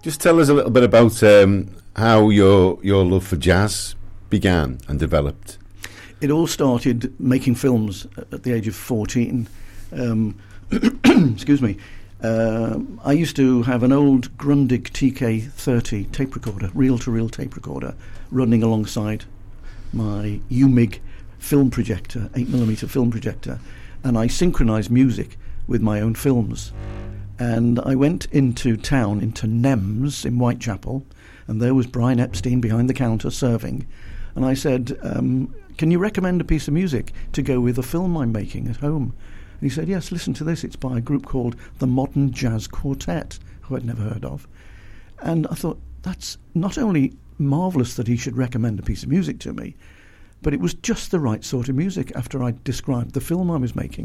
Just tell us a little bit about how your love for jazz began and developed. It all started making films at the age of 14. Excuse me. I used to have an old Grundig TK30 tape recorder, reel-to-reel tape recorder, running alongside my UMIG film projector, 8mm film projector, and I synchronised music with my own films. And I went into town, into Nems in Whitechapel, and there was Brian Epstein behind the counter serving. And I said, can you recommend a piece of music to go with a film I'm making at home? And he said, yes, listen to this. It's by a group called the Modern Jazz Quartet, who I'd never heard of. And I thought, that's not only marvellous that he should recommend a piece of music to me, but it was just the right sort of music after I described the film I was making.